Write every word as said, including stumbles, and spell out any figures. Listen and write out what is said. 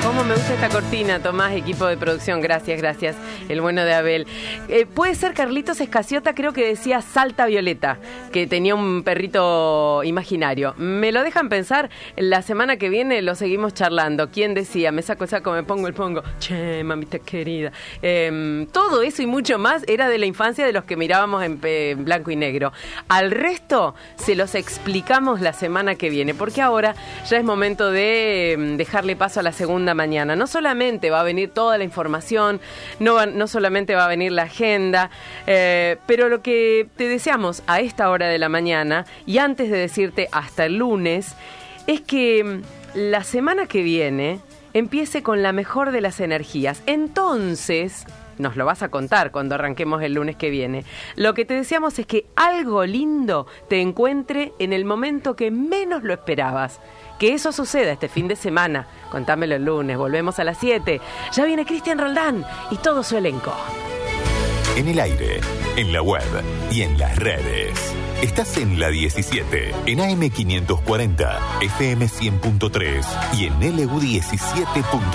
Cómo me gusta esta cortina, Tomás, equipo de producción. Gracias, gracias. El bueno de Abel. Eh, puede ser Carlitos Escaciota, creo que decía Salta Violeta, que tenía un perrito imaginario. ¿Me lo dejan pensar? La semana que viene lo seguimos charlando. ¿Quién decía? Me saco el saco, me pongo el pongo. Che, mamita querida. Eh, todo eso y mucho más era de la infancia de los que mirábamos en, en blanco y negro. Al resto se los explicamos la semana que viene, porque ahora ya es momento de eh, dejarle paso a la segunda mañana. No solamente va a venir toda la información, no, va, no solamente va a venir la agenda, eh, pero lo que te deseamos a esta hora de la mañana, y antes de decirte hasta el lunes, es que la semana que viene empiece con la mejor de las energías. Entonces, nos lo vas a contar cuando arranquemos el lunes que viene. Lo que te deseamos es que algo lindo te encuentre en el momento que menos lo esperabas. Que eso suceda este fin de semana. Contámelo el lunes, volvemos a las siete. Ya viene Cristian Roldán y todo su elenco. En el aire, en la web y en las redes. Estás en la diecisiete, en A M quinientos cuarenta, F M cien punto tres y en L U diecisiete punto